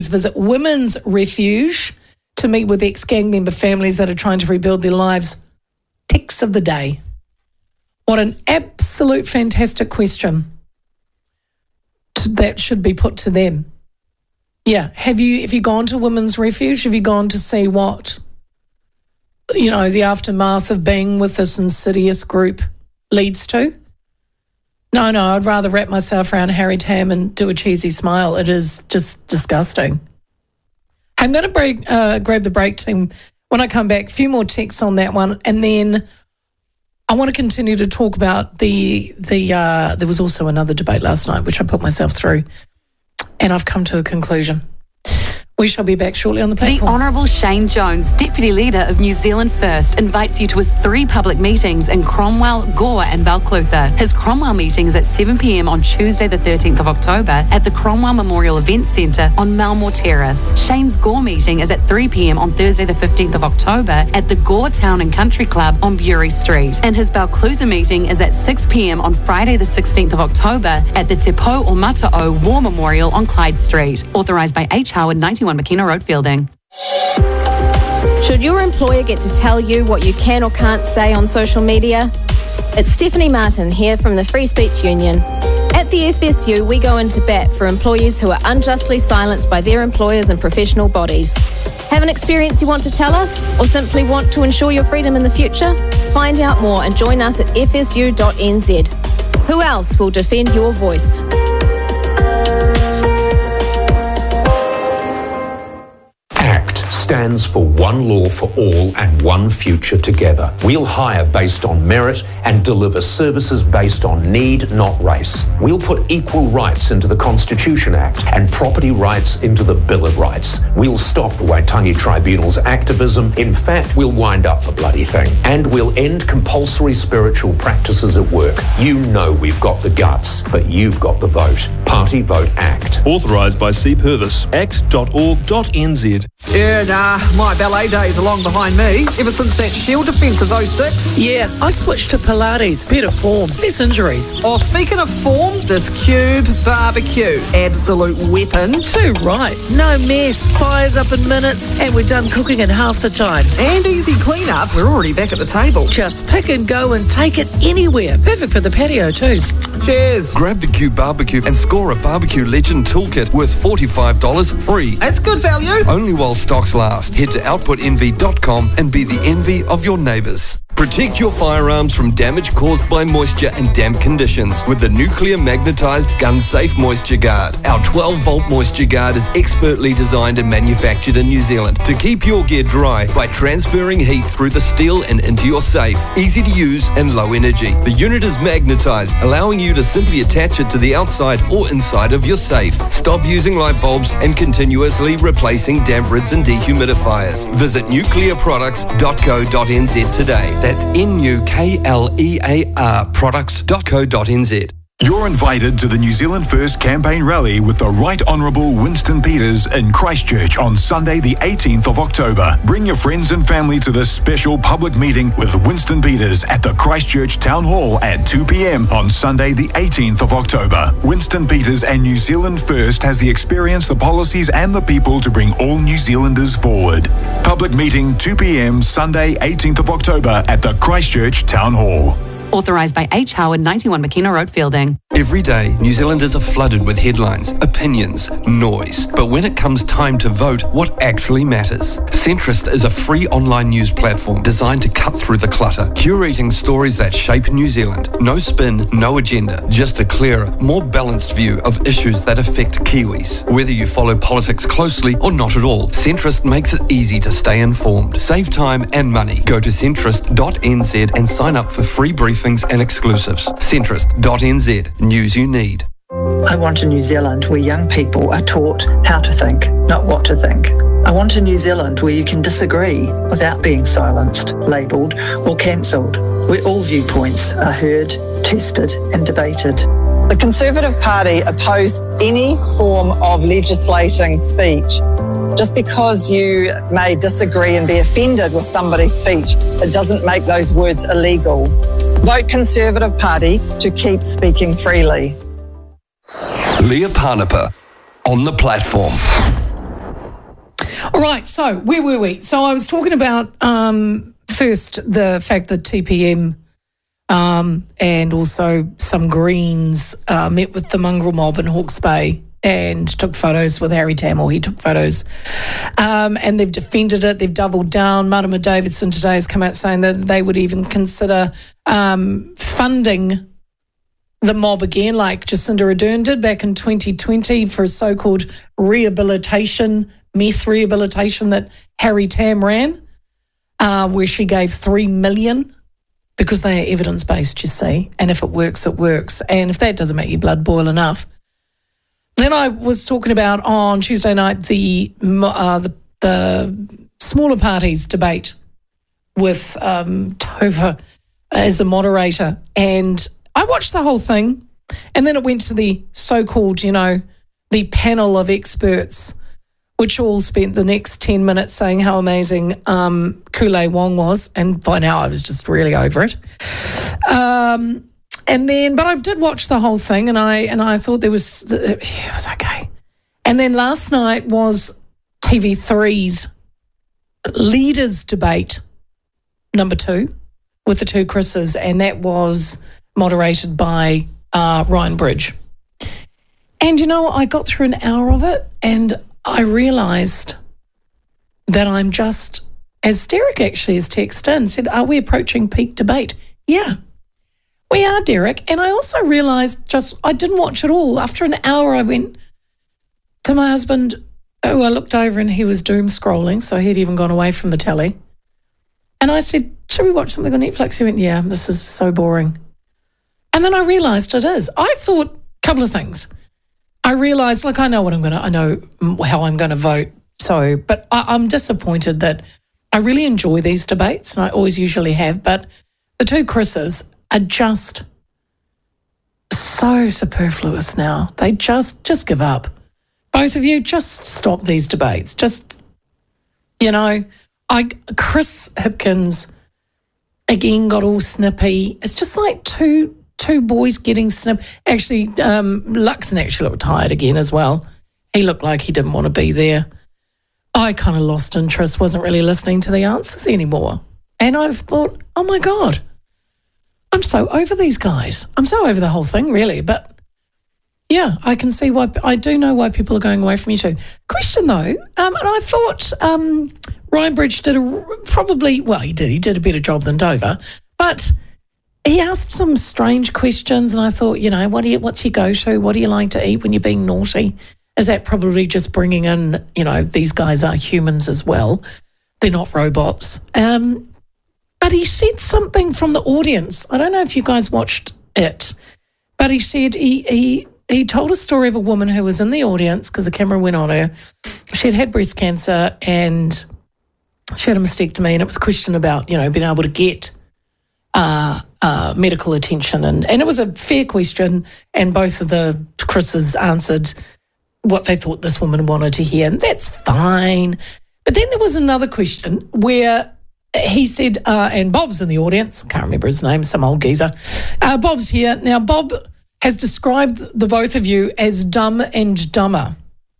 Visit Women's Refuge to meet with ex-gang member families that are trying to rebuild their lives. Text of the day. What an absolute fantastic question that should be put to them. Yeah, have you gone to Women's Refuge? Have you gone to see what, the aftermath of being with this insidious group leads to? No, I'd rather wrap myself around Harry Tam and do a cheesy smile. It is just disgusting. I'm going to grab the break team when I come back. A few more texts on that one, and then I want to continue to talk about there was also another debate last night which I put myself through, and I've come to a conclusion. We shall be back shortly on the platform. The Honourable Shane Jones, Deputy Leader of New Zealand First, invites you to his 3 public meetings in Cromwell, Gore and Balclutha. His Cromwell meeting is at 7 p.m. on Tuesday the 13th of October at the Cromwell Memorial Events Centre on Malmore Terrace. Shane's Gore meeting is at 3 p.m. on Thursday the 15th of October at the Gore Town and Country Club on Bury Street. And his Balclutha meeting is at 6 p.m. on Friday the 16th of October at the Te Pou o Mata'o War Memorial on Clyde Street. Authorised by H. Howard, 91 Makina Road, Fielding. Should your employer get to tell you what you can or can't say on social media? It's Stephanie Martin here from the Free Speech Union. At the FSU, we go into bat for employees who are unjustly silenced by their employers and professional bodies. Have an experience you want to tell us, or simply want to ensure your freedom in the future? Find out more and join us at fsu.nz. Who else will defend your voice? Stands for one law for all and one future together. We'll hire based on merit and deliver services based on need, not race. We'll put equal rights into the Constitution Act and property rights into the Bill of Rights. We'll stop the Waitangi Tribunal's activism. In fact, we'll wind up the bloody thing. And we'll end compulsory spiritual practices at work. You know we've got the guts, but you've got the vote. Party Vote Act. Authorised by C. Purvis. Act.org.nz. My ballet days are long behind me. Ever since that Shield defence of 06. Yeah, I switched to Pilates. Better form, less injuries. Oh, speaking of form, this Cube barbecue. Absolute weapon. Too right. No mess. Fires up in minutes, and we're done cooking in half the time. And easy clean-up. We're already back at the table. Just pick and go and take it anywhere. Perfect for the patio too. Cheers. Grab the Cube barbecue and score a Barbecue Legend toolkit worth $45 free. That's good value. Only while stocks last. Head to outputenvy.com and be the envy of your neighbours. Protect your firearms from damage caused by moisture and damp conditions with the nuclear magnetised gun safe moisture guard. Our 12-volt moisture guard is expertly designed and manufactured in New Zealand to keep your gear dry by transferring heat through the steel and into your safe. Easy to use and low energy. The unit is magnetised, allowing you to simply attach it to the outside or inside of your safe. Stop using light bulbs and continuously replacing damp rids and dehumidifiers. Visit nuclearproducts.co.nz today. That's NUKLEAR products.co.nz. You're invited to the New Zealand First campaign rally with the Right Honourable Winston Peters in Christchurch on Sunday the 18th of October. Bring your friends and family to this special public meeting with Winston Peters at the Christchurch Town Hall at 2 p.m. on Sunday the 18th of October. Winston Peters and New Zealand First has the experience, the policies and the people to bring all New Zealanders forward. Public meeting 2 p.m. Sunday 18th of October at the Christchurch Town Hall. Authorised by H. Howard, 91 Makina Road, Fielding. Every day, New Zealanders are flooded with headlines, opinions, noise. But when it comes time to vote, what actually matters? Centrist is a free online news platform designed to cut through the clutter, curating stories that shape New Zealand. No spin, no agenda, just a clearer, more balanced view of issues that affect Kiwis. Whether you follow politics closely or not at all, Centrist makes it easy to stay informed, save time and money. Go to centrist.nz and sign up for free briefings and exclusives. Centrist.nz. News you need. I want a New Zealand where young people are taught how to think, not what to think. I want a New Zealand where you can disagree without being silenced, labelled or cancelled, where all viewpoints are heard, tested and debated. The Conservative Party oppose any form of legislating speech. Just because you may disagree and be offended with somebody's speech, it doesn't make those words illegal. Vote Conservative Party to keep speaking freely. Leah Parnapa on the platform. Right, so where were we? So I was talking about first the fact that TPM and also some Greens met with the mongrel mob in Hawke's Bay and took photos with Harry Tam, or he took photos. And they've defended it. They've doubled down. Marama Davidson today has come out saying that they would even consider funding the mob again, like Jacinda Ardern did back in 2020 for a so-called rehabilitation, meth rehabilitation that Harry Tam ran, where she gave $3 million because they are evidence-based, you see. And if it works, it works. And if that doesn't make your blood boil enough. Then I was talking about on Tuesday night the smaller parties debate with Tova as the moderator, and I watched the whole thing, and then it went to the so-called, the panel of experts, which all spent the next 10 minutes saying how amazing Kulei Wong was, and by now I was just really over it. But I did watch the whole thing, and I thought it was okay. And then last night was TV3's Leaders Debate number 2 with the two Chris's, and that was moderated by Ryan Bridge. And, I got through an hour of it, and I realised that I'm just, as Derek actually has texted in, said, are we approaching peak debate? Yeah. We are, Derek. And I also realised I didn't watch it all. After an hour, I went to my husband, who I looked over and he was doom scrolling, so he'd even gone away from the telly. And I said, should we watch something on Netflix? He went, yeah, this is so boring. And then I realised it is. I thought a couple of things. I realised, I know how I'm going to vote. So, but I'm disappointed that I really enjoy these debates, and I always usually have, but the two Chris's are just so superfluous now. They just give up. Both of you, just stop these debates. Just, Chris Hipkins again got all snippy. It's just like two boys getting snipped. Actually, Luxon actually looked tired again as well. He looked like he didn't want to be there. I kind of lost interest, wasn't really listening to the answers anymore. And I've thought, oh my God, I'm so over these guys. I'm so over the whole thing, really. But yeah, I can see why. I do know why people are going away from you too. Question though, and I thought Ryan Bridge did he did a better job than Dover, but he asked some strange questions, and I thought, what's your go-to? What do you like to eat when you're being naughty? Is that probably just bringing in, these guys are humans as well. They're not robots. But he said something from the audience. I don't know if you guys watched it, but he said he told a story of a woman who was in the audience because the camera went on her. She had breast cancer and she had a mastectomy, and it was a question about, being able to get medical attention. And it was a fair question, and both of the Chris's answered what they thought this woman wanted to hear, and that's fine. But then there was another question where he said, and Bob's in the audience, I can't remember his name, some old geezer. Bob's here. Now, Bob has described the both of you as dumb and dumber.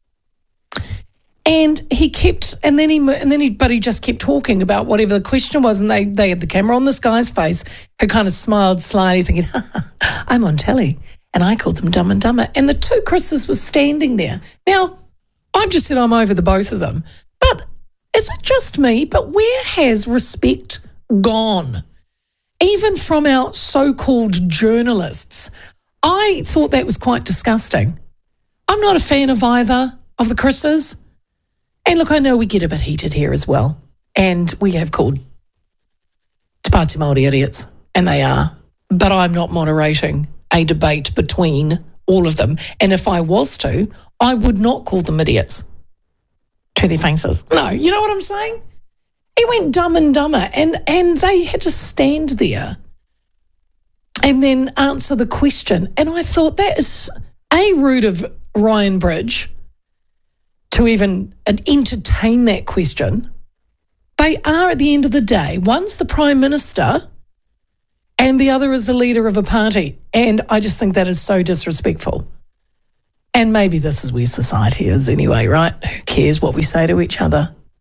And he just kept talking about whatever the question was, and they had the camera on this guy's face, who kind of smiled slyly, thinking, I'm on telly, and I called them dumb and dumber. And the two Chris's were standing there. Now, I've just said I'm over the both of them, but is it just me? But where has respect gone? Even from our so-called journalists. I thought that was quite disgusting. I'm not a fan of either of the Chris's. And look, I know we get a bit heated here as well. And we have called Te Pāti Māori idiots, and they are. But I'm not moderating a debate between all of them. And if I was to, I would not call them idiots to their faces. No, you know what I'm saying? He went dumb and dumber, and they had to stand there and then answer the question. And I thought that is rude of Ryan Bridge to even entertain that question. They are, at the end of the day, one's the Prime Minister and the other is the leader of a party. And I just think that is so disrespectful. And maybe this is where society is anyway, right? Who cares what we say to each other?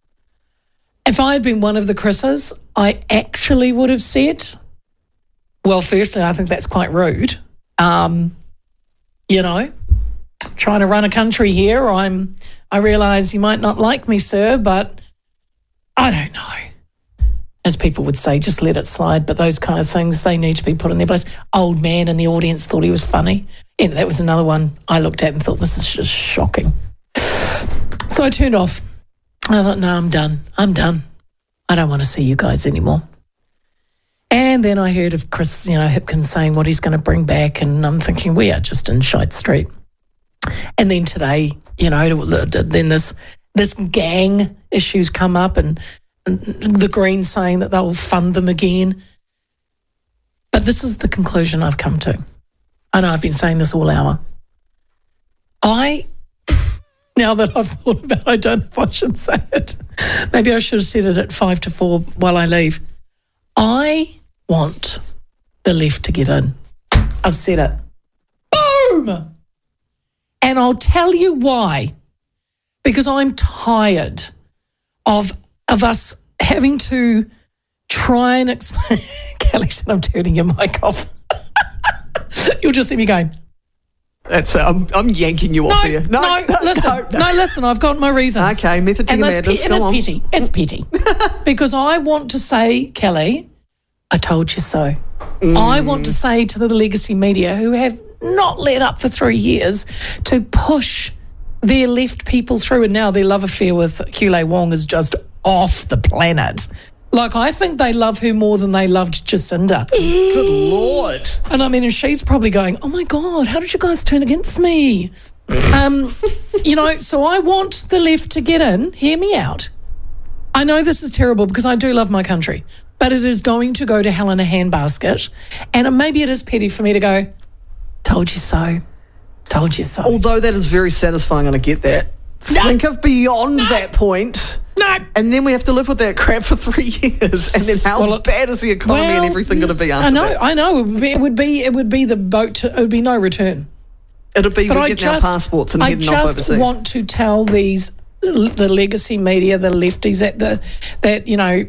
If I had been one of the Chris's, I actually would have said, well, firstly, I think that's quite rude. You know, trying to run a country here, I realise you might not like me, sir, but I don't know. As people would say, just let it slide. But those kind of things, they need to be put in their place. Old man in the audience thought he was funny. And that was another one I looked at and thought, this is just shocking. So I turned off. I thought, no, I'm done. I don't want to see you guys anymore. And then I heard of Chris, Hipkins saying what he's going to bring back, and I'm thinking, we are just in shite street. And then today, then this gang issues come up, and the Greens saying that they'll fund them again. But this is the conclusion I've come to. I know I've been saying this all hour. Now that I've thought about it, I don't know if I should say it. Maybe I should have said it at 5 to 4 while I leave. I want the left to get in. I've said it. Boom! And I'll tell you why. Because I'm tired of us having to try and explain. Kelly said, I'm turning your mic off. You'll just see me going. That's I'm yanking you off here. No, listen, I've got my reasons. Okay, method to your madness. And it's petty. Because I want to say, Kelly, I told you so. I want to say to the legacy media who have not let up for 3 years to push their left people through, and now their love affair with Kulei Wong is just off the planet. Like, I think they love her more than they loved Jacinda. Good Lord. And she's probably going, oh my God, how did you guys turn against me? So I want the left to get in. Hear me out. I know this is terrible because I do love my country, but it is going to go to hell in a handbasket. And maybe it is petty for me to go, told you so. Told you so. Although that is very satisfying, and I get that. Think of beyond that point. No. And then we have to live with that crap for 3 years. And then how bad is the economy and everything going to be after that? I know. It would be the boat. It would be no return. It would be getting our passports and heading off overseas. I just want to tell the legacy media, the lefties, that